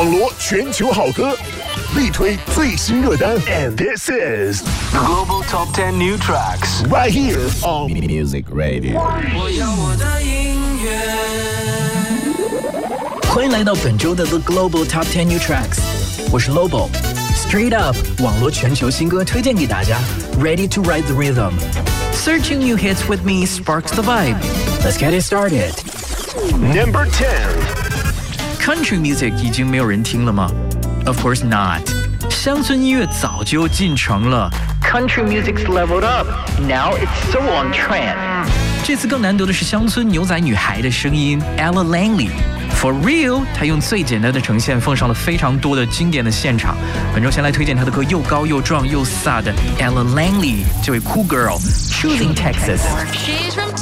网罗全球好歌，力推最新热单 ，and this is Global Top 10 New Tracks right here on Music Radio。 我要我的音乐。 欢迎来到本周的 The Global Top 10 New Tracks， 我是 Lobo。Straight Up 网络全球新歌推荐给大家 ，Ready to ride the rhythm。Searching new hits with me sparks the vibe. Let's get it started. Number 10. Country music 已经没有人听了吗 ？Of course not. 乡村音乐早就进城了。Country music's leveled up. Now it's so on trend. 这次更难得的是乡村牛仔女孩的声音 Ella Langley。For real， 她用最简单的呈现奉上了非常多的经典的现场。本周先来推荐她的歌，又高又壮又飒的 Ella Langley， 这位酷 girl，Choosing Texas。